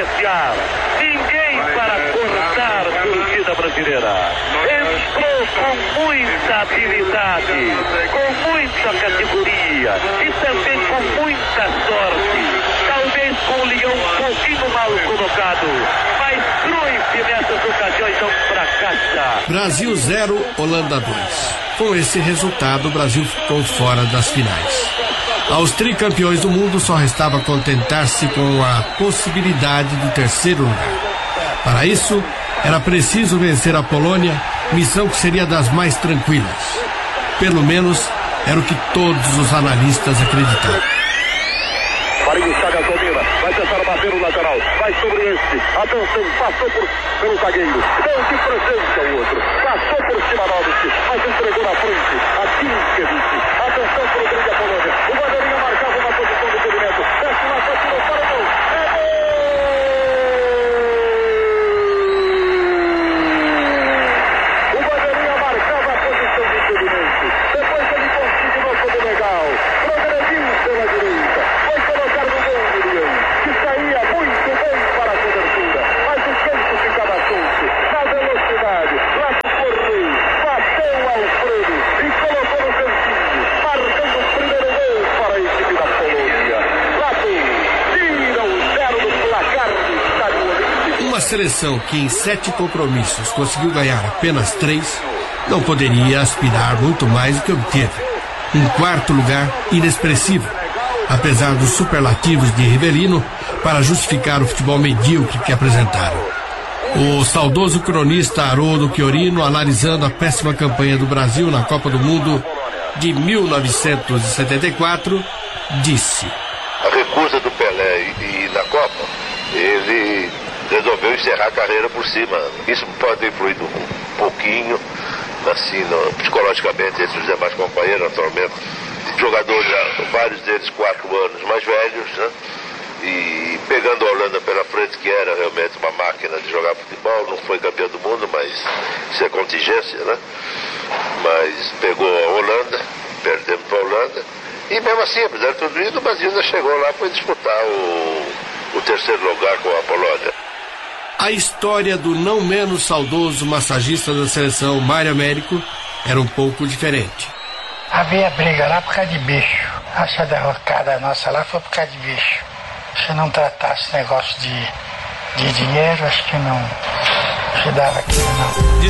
cabecear, ninguém para cortar a torcida brasileira. Entrou com muita habilidade, com muita categoria e também com muita sorte. Talvez com o Leão um pouquinho mal colocado, mas Cruyff nessas ocasiões não fracassa. Brasil 0, Holanda 2. Com esse resultado, o Brasil ficou fora das finais. Aos tricampeões do mundo só restava contentar-se com a possibilidade do terceiro lugar. Para isso, era preciso vencer a Polônia, missão que seria das mais tranquilas. Pelo menos, era o que todos os analistas acreditavam. Marinho Chagas domina, vai tentar bater o lateral, vai sobre este, atenção, passou pelo zagueiro, deu de presente ao outro, passou por Simanovski, mas entregou na frente, a Kinskevich, atenção para o briga da Polônia, o bandeirinha marcava uma posição de impedimento, desce na frente, não para o gol, é gol! O bandeirinha marcava a posição de impedimento, depois ele conseguiu como legal, progrediu pela direita, que saía muito bem para a cobertura, mas o campo ficava solto, na velocidade, lá correu, bateu Alfredo e colocou no cantinho, marcando o primeiro gol para a equipe da Polônia. Bateu, tira o 0 do placar do Estádio Olímpico. Uma seleção que em 7 compromissos conseguiu ganhar apenas 3, não poderia aspirar muito mais do que obteve. Um quarto lugar inexpressivo, apesar dos superlativos de Rivelino para justificar o futebol medíocre que apresentaram. O saudoso cronista Haroldo Chiorino, analisando a péssima campanha do Brasil na Copa do Mundo de 1974, disse: a recusa do Pelé e na Copa, ele resolveu encerrar a carreira por cima. Isso pode ter influído um pouquinho, assim, psicologicamente, entre os demais companheiros, naturalmente. Jogadores, vários deles 4 anos mais velhos, né? E pegando a Holanda pela frente, que era realmente uma máquina de jogar futebol, não foi campeão do mundo, mas isso é contingência, né? Mas pegou a Holanda, perdemos para a Holanda, e mesmo assim, apesar de tudo isso, o Brasil ainda chegou lá para disputar o terceiro lugar com a Polônia. A história do não menos saudoso massagista da seleção, Mário Américo, era um pouco diferente. Havia briga lá por causa de bicho. Essa derrocada nossa lá foi por causa de bicho. Se não tratasse negócio de dinheiro, acho que não se dava aquilo, não.